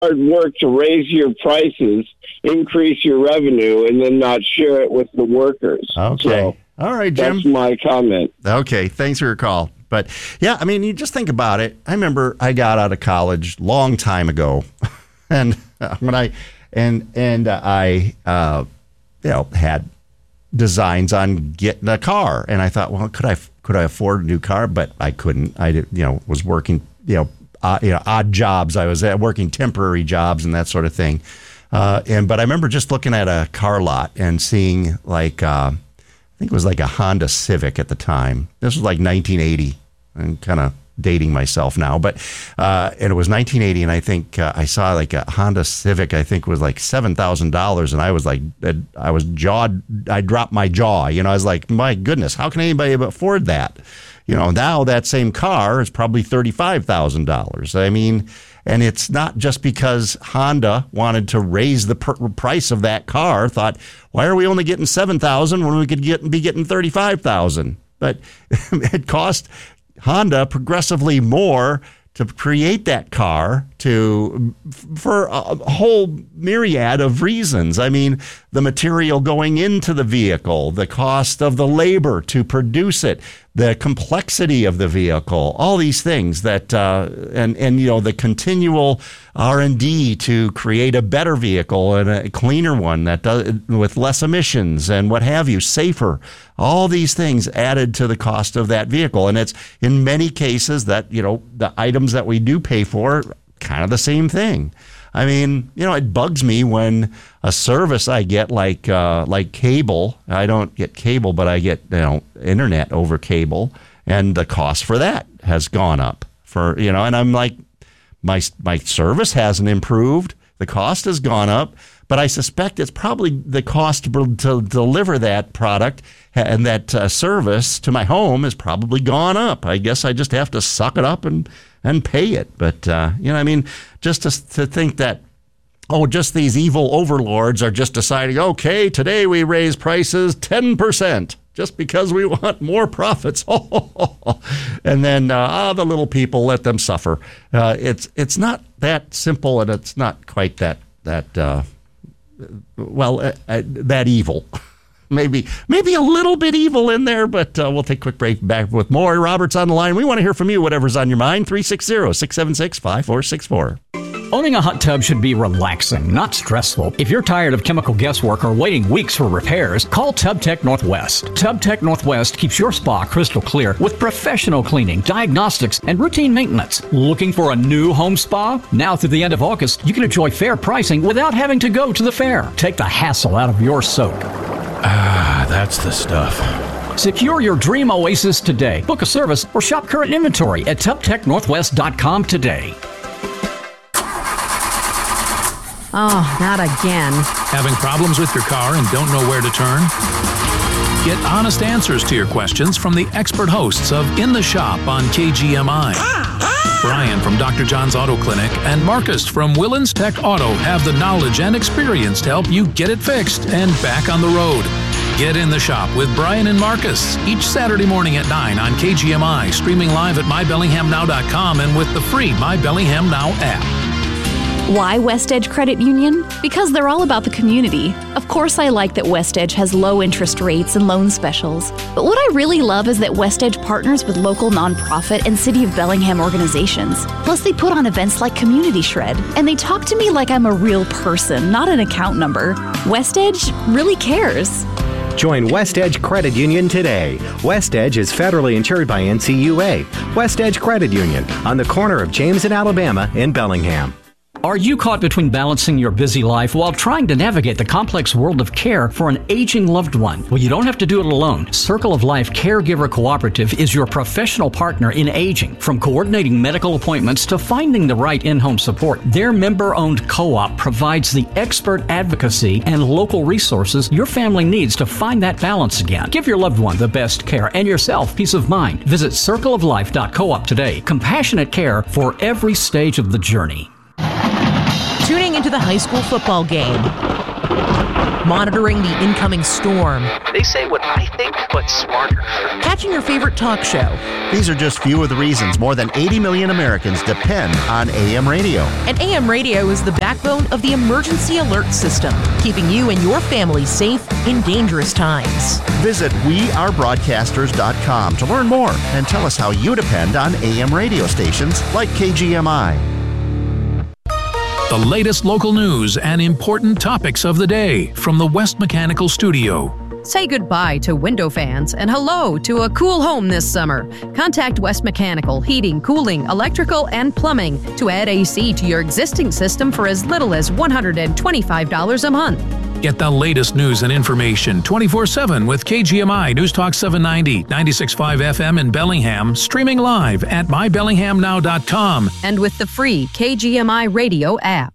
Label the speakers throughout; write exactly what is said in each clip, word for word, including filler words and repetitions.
Speaker 1: hard work to raise your prices, increase your revenue, and then not share it with the workers.
Speaker 2: Okay.
Speaker 1: So
Speaker 2: all right, Jim.
Speaker 1: That's my comment.
Speaker 2: Okay. Thanks for your call. But, yeah, I mean, you just think about it. I remember I got out of college long time ago. and uh, when I and and uh, I, uh, you know, had designs on getting a car. And I thought, well, could I could I afford a new car? But I couldn't. I, you know, was working, you know, Uh, you know, odd jobs. I was at working temporary jobs and that sort of thing. Uh, and but I remember just looking at a car lot and seeing like uh, I think it was like a Honda Civic at the time. This was like nineteen eighty. I'm kind of dating myself now, but uh, and it was nineteen eighty, and I think uh, I saw like a Honda Civic. I think was like seven thousand dollars, and I was like, I was jawed. I dropped my jaw. You know, I was like, my goodness, how can anybody afford that? You know, now that same car is probably thirty-five thousand dollars. I mean, and it's not just because Honda wanted to raise the pr- price of that car, thought, why are we only getting seven thousand dollars when we could get be getting thirty-five thousand dollars? But it cost Honda progressively more to create that car to for a whole myriad of reasons. I mean, the material going into the vehicle, the cost of the labor to produce it, the complexity of the vehicle, all these things that, uh, and, and, you know, the continual R and D to create a better vehicle and a cleaner one that does with less emissions and what have you, safer. All these things added to the cost of that vehicle. And it's in many cases that, you know, the items that we do pay for, kind of the same thing. I mean, you know, it bugs me when a service I get like uh, like cable. I don't get cable, but I get, you know, internet over cable, and the cost for that has gone up. For you know, and I'm like, my my service hasn't improved. The cost has gone up, but I suspect it's probably the cost to, to deliver that product and that uh, service to my home has probably gone up. I guess I just have to suck it up and. and pay it. But, uh, you know, I mean, just to, to think that, oh, just these evil overlords are just deciding, okay, today we raise prices ten percent just because we want more profits. And then, uh, ah, the little people, let them suffer. Uh, it's it's not that simple, and it's not quite that, that uh, well, uh, uh, that evil. Maybe maybe a little bit evil in there, but uh, we'll take a quick break. Back with more. Robert's on the line. We want to hear from you, whatever's on your mind. three six zero, six seven six, five four six four.
Speaker 3: Owning a hot tub should be relaxing, not stressful. If you're tired of chemical guesswork or waiting weeks for repairs, call TubTech Northwest. TubTech Northwest keeps your spa crystal clear with professional cleaning, diagnostics, and routine maintenance. Looking for a new home spa? Now through the end of August, you can enjoy fair pricing without having to go to the fair. Take the hassle out of your soak.
Speaker 4: Ah, that's the stuff.
Speaker 3: Secure your dream oasis today. Book a service or shop current inventory at tub tech northwest dot com today.
Speaker 5: Oh, not again.
Speaker 4: Having problems with your car and don't know where to turn? Get honest answers to your questions from the expert hosts of In the Shop on K G M I. Brian from Doctor John's Auto Clinic and Marcus from Willens Tech Auto have the knowledge and experience to help you get it fixed and back on the road. Get In the Shop with Brian and Marcus each Saturday morning at nine on K G M I, streaming live at my bellingham now dot com and with the free My Bellingham Now app.
Speaker 6: Why West Edge Credit Union? Because they're all about the community. Of course, I like that West Edge has low interest rates and loan specials. But what I really love is that West Edge partners with local nonprofit and City of Bellingham organizations. Plus, they put on events like Community Shred, and they talk to me like I'm a real person, not an account number. West Edge really cares.
Speaker 7: Join West Edge Credit Union today. West Edge is federally insured by N C U A. West Edge Credit Union on the corner of James and Alabama in Bellingham.
Speaker 3: Are you caught between balancing your busy life while trying to navigate the complex world of care for an aging loved one? Well, you don't have to do it alone. Circle of Life Caregiver Cooperative is your professional partner in aging. From coordinating medical appointments to finding the right in-home support, their member-owned co-op provides the expert advocacy and local resources your family needs to find that balance again. Give your loved one the best care and yourself peace of mind. Visit circle of life dot coop today. Compassionate care for every stage of the journey.
Speaker 5: Tuning into the high school football game.
Speaker 8: Monitoring the incoming storm.
Speaker 9: They say what I think, but smarter.
Speaker 8: Catching your favorite talk show.
Speaker 2: These are just few of the reasons more than eighty million Americans depend on A M radio.
Speaker 8: And A M radio is the backbone of the emergency alert system, keeping you and your family safe in dangerous times.
Speaker 2: Visit we are broadcasters dot com to learn more and tell us how you depend on A M radio stations like K G M I.
Speaker 4: The latest local news and important topics of the day from the West Mechanical Studio.
Speaker 5: Say goodbye to window fans and hello to a cool home this summer. Contact West Mechanical Heating, Cooling, Electrical, and Plumbing to add A C to your existing system for as little as one hundred twenty-five dollars a month.
Speaker 4: Get the latest news and information twenty-four seven with K G M I News Talk seven ninety, ninety-six point five F M in Bellingham, streaming live at my bellingham now dot com.
Speaker 5: And with the free K G M I radio app.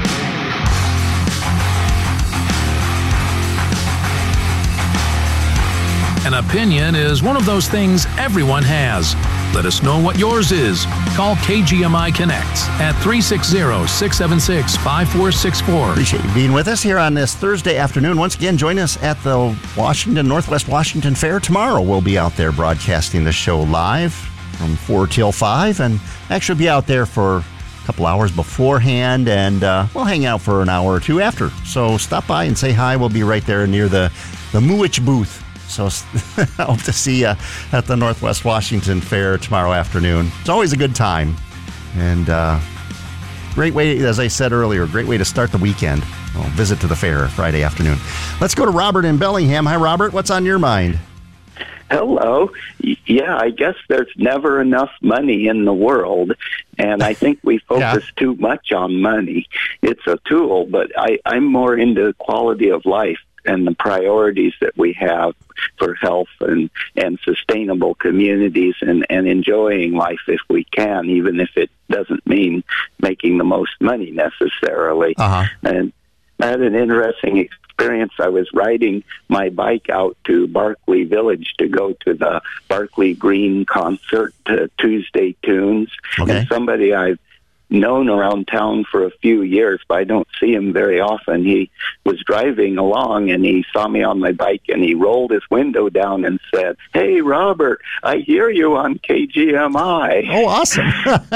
Speaker 4: An opinion is one of those things everyone has. Let us know what yours is. Call K G M I Connect at three six zero, six seven six, five four six four.
Speaker 2: Appreciate you being with us here on this Thursday afternoon. Once again, join us at the Washington, Northwest Washington Fair. Tomorrow we'll be out there broadcasting the show live from four till five, and actually be out there for a couple hours beforehand, and uh, we'll hang out for an hour or two after. So stop by and say hi. We'll be right there near the, the Muich booth. So I hope to see you at the Northwest Washington Fair tomorrow afternoon. It's always a good time. And uh, great way, as I said earlier, great way to start the weekend. Well, visit to the fair Friday afternoon. Let's go to Robert in Bellingham. Hi, Robert. What's on your mind?
Speaker 10: Hello. Yeah, I guess there's never enough money in the world, and I think we focus yeah. too much on money. It's a tool, but I, I'm more into quality of life and the priorities that we have for health and, and sustainable communities and, and enjoying life if we can, even if it doesn't mean making the most money necessarily.
Speaker 2: Uh-huh.
Speaker 10: And I had an interesting experience. I was riding my bike out to Barclay Village to go to the Barclay Green concert, uh, Tuesday Tunes,
Speaker 2: okay.
Speaker 10: and somebody I've known around town for a few years, but I don't see him very often. He was driving along and he saw me on my bike and he rolled his window down and said, "Hey, Robert, I hear you on K G M I."
Speaker 2: Oh, awesome.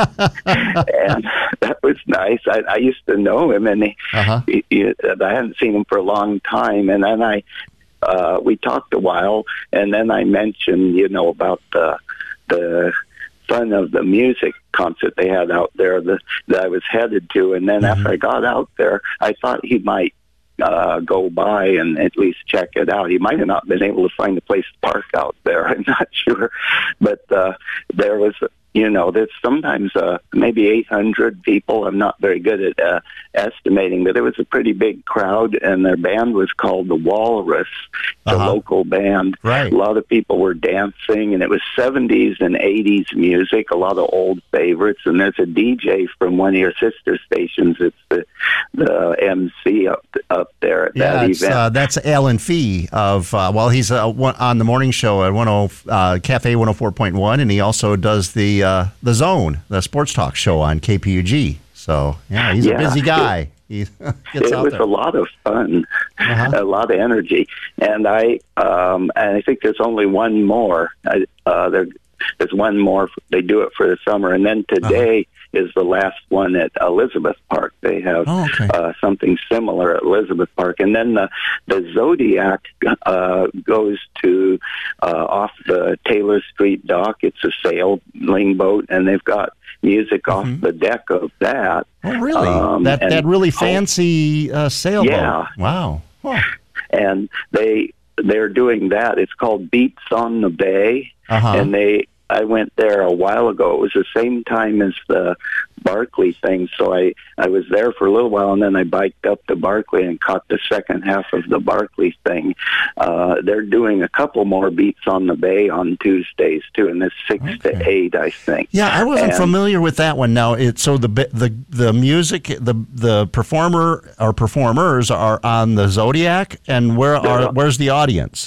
Speaker 10: And that was nice. I, I used to know him, and he,
Speaker 2: uh-huh.
Speaker 10: he, he, I hadn't seen him for a long time. And then I, uh, we talked a while, and then I mentioned, you know, about the, the, fun of the music concert they had out there that, that I was headed to. And then mm-hmm. after I got out there, I thought he might uh, go by and at least check it out. He might have not been able to find a place to park out there. I'm not sure. But uh, there was, you know, there's sometimes uh, maybe eight hundred people. I'm not very good at uh, estimating, but it was a pretty big crowd, and their band was called the Walrus, the
Speaker 2: uh-huh.
Speaker 10: local band.
Speaker 2: Right.
Speaker 10: A lot of people were dancing, and it was seventies and eighties music, a lot of old favorites, and there's a D J from one of your sister stations. It's the the M C up up there at
Speaker 2: yeah,
Speaker 10: that
Speaker 2: it's,
Speaker 10: event.
Speaker 2: Uh, that's Alan Fee of, uh, well, he's uh, one, on the morning show at ten, uh, Cafe one oh four point one, and he also does the uh, the Zone, the sports talk show on K P U G. So, yeah, he's
Speaker 10: yeah,
Speaker 2: a busy guy.
Speaker 10: It,
Speaker 2: he gets
Speaker 10: it
Speaker 2: out
Speaker 10: was
Speaker 2: there.
Speaker 10: a lot of fun,
Speaker 2: uh-huh.
Speaker 10: a lot of energy, and I um, and I think there's only one more. I, uh, there, there's one more. They do it for the summer, and then today uh-huh. is the last one at Elizabeth Park. They have
Speaker 2: oh, okay.
Speaker 10: uh, something similar at Elizabeth Park, and then the the Zodiac uh, goes to uh, off the Taylor Street dock. It's a sailing boat, and they've got music mm-hmm. off the deck of that.
Speaker 2: Oh, really?
Speaker 10: Um,
Speaker 2: that
Speaker 10: and,
Speaker 2: that really fancy uh, sailboat.
Speaker 10: Yeah.
Speaker 2: Wow. Huh.
Speaker 10: And they they're doing that. It's called Beats on the Bay,
Speaker 2: uh-huh.
Speaker 10: and they. I went there a while ago. It was the same time as the Barclay thing, so I, I was there for a little while, and then I biked up to Barclay and caught the second half of the Barclay thing. Uh, they're doing a couple more Beats on the Bay on Tuesdays, too, and it's six okay. to eight, I think.
Speaker 2: Yeah, I wasn't
Speaker 10: and,
Speaker 2: familiar with that one. Now, it, so the the the music, the the performer or performers are on the Zodiac, and where are where's the audience?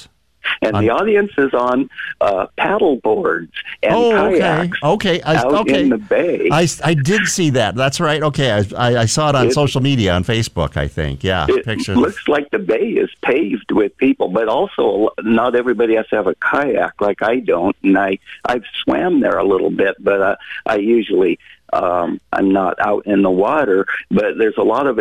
Speaker 10: and
Speaker 2: On-
Speaker 10: the audience is on uh, paddle boards and
Speaker 2: Oh, okay.
Speaker 10: kayaks
Speaker 2: Okay. I,
Speaker 10: out
Speaker 2: okay.
Speaker 10: in the bay.
Speaker 2: I, I did see that. That's right. Okay. I, I, I saw it on
Speaker 10: It-
Speaker 2: social media, on Facebook, I think. Yeah.
Speaker 10: It
Speaker 2: Pictures.
Speaker 10: looks like the bay is paved with people, but also not everybody has to have a kayak like I don't. And I, I've swam there a little bit, but uh, I usually um, I'm not out in the water. But there's a lot of